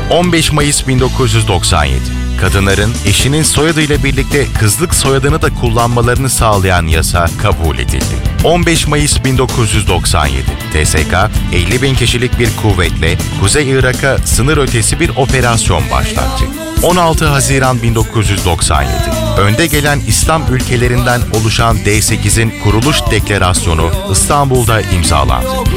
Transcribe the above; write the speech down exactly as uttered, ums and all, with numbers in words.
on beş Mayıs bin dokuz yüz doksan yedi. Kadınların eşinin soyadıyla birlikte kızlık soyadını da kullanmalarını sağlayan yasa kabul edildi. on beş Mayıs bin dokuz yüz doksan yedi. T S K, elli bin kişilik bir kuvvetle Kuzey Irak'a sınır ötesi bir operasyon başlattı. on altı Haziran bin dokuz yüz doksan yedi. Önde gelen İslam ülkelerinden oluşan D sekizin kuruluş deklarasyonu İstanbul'da imzalandı.